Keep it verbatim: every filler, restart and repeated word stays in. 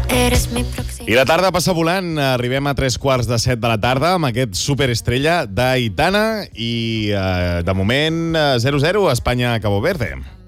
Eres mi próxima. I la tarda passa volant, arribem a tres quarts de set de la tarda amb aquest superestrella d'Aitana i, eh, de moment, zero zero, Espanya-Cabo Verde.